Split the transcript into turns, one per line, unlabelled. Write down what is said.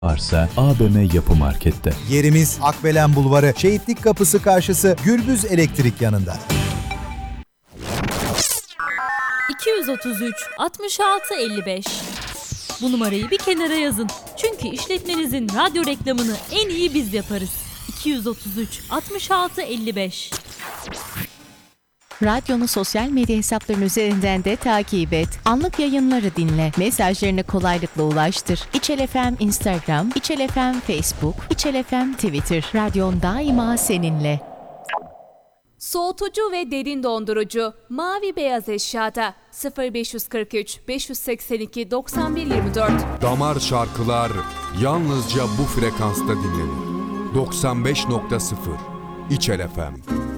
Arsa ABM Yapı Market'te.
Yerimiz Akbelen Bulvarı, Şehitlik Kapısı karşısı Gürbüz Elektrik yanında.
233 66 55. Bu numarayı bir kenara yazın. Çünkü işletmenizin radyo reklamını en iyi biz yaparız. 233 66 55.
Radyonu sosyal medya hesapların üzerinden de takip et. Anlık yayınları dinle. Mesajlarını kolaylıkla ulaştır. İçel FM Instagram, İçel FM Facebook, İçel FM Twitter. Radyon daima seninle.
Soğutucu ve derin dondurucu Mavi Beyaz Eşya'da 0543 582 9124.
Damar şarkılar yalnızca bu frekansta dinlenir. 95.0 İçel FM.